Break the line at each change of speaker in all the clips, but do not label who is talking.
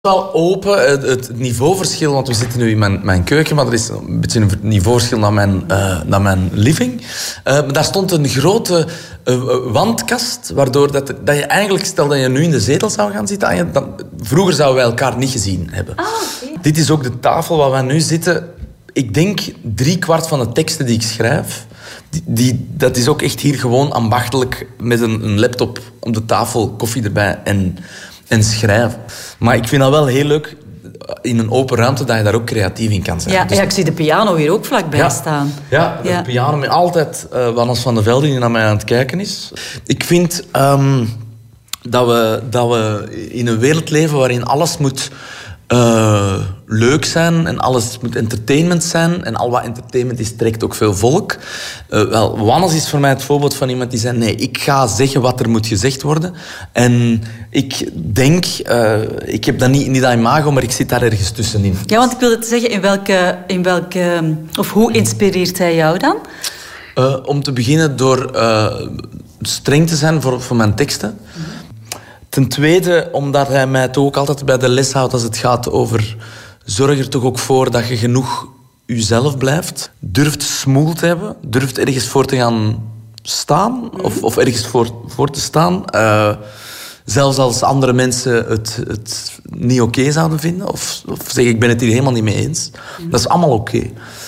Wel open, het niveauverschil, want we zitten nu in mijn keuken, maar er is een beetje een niveauverschil naar mijn living. Maar daar stond een grote wandkast, waardoor dat je eigenlijk, stel dat je nu in de zetel zou gaan zitten, vroeger zouden wij elkaar niet gezien hebben.
Okay.
Dit is ook de tafel waar wij nu zitten. Ik denk 3/4 van de teksten die ik schrijf, dat is ook echt hier gewoon ambachtelijk met een laptop op de tafel, koffie erbij en schrijven. Maar ik vind dat wel heel leuk in een open ruimte dat je daar ook creatief in kan zijn.
Ja, dus... ik zie de piano hier ook vlakbij staan.
Ja, de piano met altijd Wannes van de Velde die naar mij aan het kijken is. Ik vind dat we in een wereld leven waarin alles moet leuk zijn en alles moet entertainment zijn. En al wat entertainment is, trekt ook veel volk. Wannes is voor mij het voorbeeld van iemand die zei... Nee, ik ga zeggen wat er moet gezegd worden. En ik denk... ik heb dat niet dat imago, maar ik zit daar ergens tussenin.
Ja, want ik wilde zeggen, in welke of hoe inspireert hij jou dan?
Om te beginnen door streng te zijn voor mijn teksten. Ten tweede, omdat hij mij toch ook altijd bij de les houdt als het gaat over... Zorg er toch ook voor dat je genoeg jezelf blijft. Durft smoel te hebben. Durft ergens voor te gaan staan. Of ergens voor te staan. Zelfs als andere mensen het niet oké zouden vinden. Of zeggen, ik ben het hier helemaal niet mee eens. Dat is allemaal oké.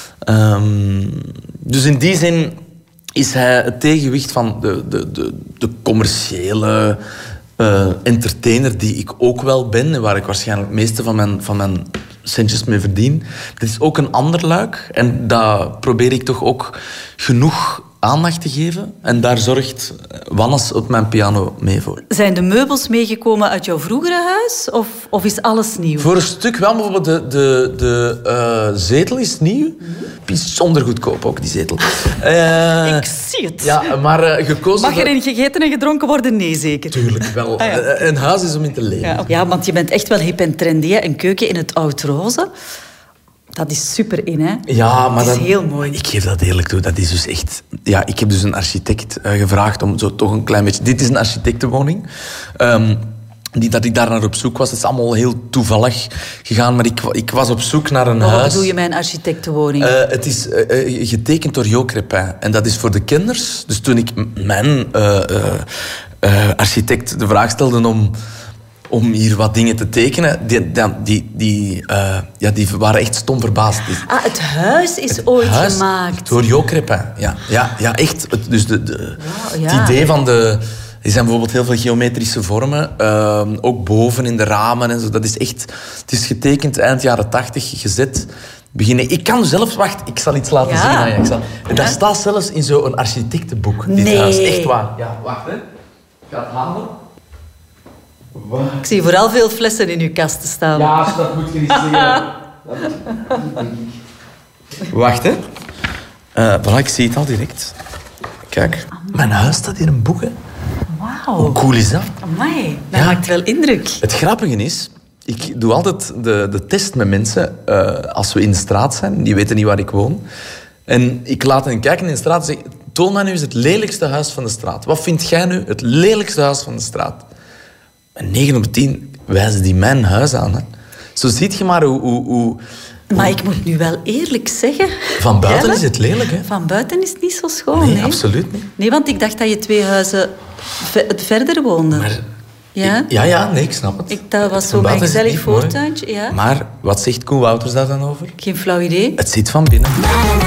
Dus in die zin is hij het tegenwicht van de commerciële... entertainer die ik ook wel ben en waar ik waarschijnlijk het meeste van mijn centjes mee verdien. Dat is ook een ander luik en daar probeer ik toch ook genoeg aandacht te geven. En daar zorgt Wannes op mijn piano mee voor. Zijn
de meubels meegekomen uit jouw vroegere huis of is alles nieuw?
Voor een stuk wel. Bijvoorbeeld de zetel is nieuw. Bijzonder goedkoop ook, die zetel.
Ik zie het.
Ja, maar gekozen...
Mag erin gegeten en gedronken worden? Nee, zeker.
Tuurlijk wel. Ah, ja. Een huis is om in te leven.
Ja, want je bent echt wel hip en trendy. Hè? Een keuken in het oud-roze. Dat is super in, hè?
Ja, maar
dat is heel mooi.
Ik geef dat eerlijk toe. Dat is dus echt... Ja, ik heb dus een architect gevraagd om zo toch een klein beetje... Dit is een architectenwoning. Dat ik daar naar op zoek was. Het is allemaal heel toevallig gegaan. Maar ik was op zoek naar een huis...
Wat bedoel je met een architectenwoning?
Het is getekend door Jo Crépin. En dat is voor de kenners. Dus toen ik mijn architect de vraag stelde om hier wat dingen te tekenen, die waren echt stom verbaasd.
Het huis is ooit gemaakt.
Door Jo Crépin, ja, echt. Dus het idee van de... Er zijn bijvoorbeeld heel veel geometrische vormen, ook boven in de ramen en zo. Dat is echt... Het is getekend eind jaren 80, gezet... Ik kan zelfs... Wacht, ik zal iets laten zien aan je. Dat staat zelfs in zo'n architectenboek, dit huis. Echt waar. Ja, wacht, hè. Ik ga het halen.
Wow. Ik zie vooral veel flessen in uw kasten staan.
Ja, dat moet je niet zeggen. Wacht, hè. Voilà, ik zie het al direct. Kijk, mijn huis staat in een boek, hè.
Wauw.
Hoe cool is dat?
Amai, dat maakt wel indruk.
Het grappige is, ik doe altijd de test met mensen als we in de straat zijn. Die weten niet waar ik woon. En ik laat hen kijken in de straat en zeg... Toon mij nu eens het lelijkste huis van de straat. Wat vind jij nu het lelijkste huis van de straat? En 9 op 10 wijzen die mijn huis aan. Hè. Zo ziet je maar hoe...
Maar ik moet nu wel eerlijk zeggen...
Van buiten is het lelijk, hè?
Van buiten is het niet zo schoon,
nee? Absoluut niet.
Nee, want ik dacht dat je 2 huizen verder woonde.
Maar...
Ja?
Nee, ik snap het.
Dat was zo mijn gezellig voortuintje. Ja.
Maar wat zegt Koen Wouters daar dan over?
Geen flauw idee.
Het zit van binnen.